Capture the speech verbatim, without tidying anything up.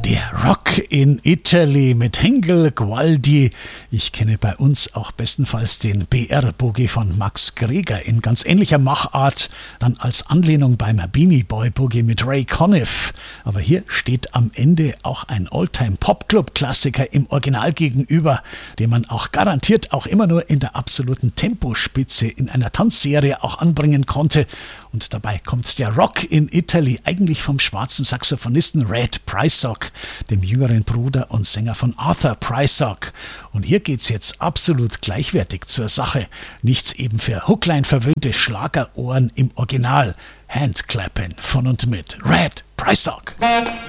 Der Rock in Italy mit Henkel Gualdi. Ich kenne bei uns auch bestenfalls den B R-Boogie von Max Greger in ganz ähnlicher Machart, dann als Anlehnung beim Beanie Boy Boogie mit Ray Conniff. Aber hier steht am Ende auch ein Oldtime-Popclub-Klassiker im Original gegenüber, den man auch garantiert auch immer nur in der absoluten Tempospitze in einer Tanzserie auch anbringen konnte. Und dabei kommt der Rock in Italy eigentlich vom schwarzen Saxophonisten Red Prysock, dem jüngeren Bruder und Sänger von Arthur Prysock. Und hier geht's jetzt absolut gleichwertig zur Sache. Nichts eben für Hookline verwöhnte Schlagerohren im Original. Handclappin' von und mit Red Prysock.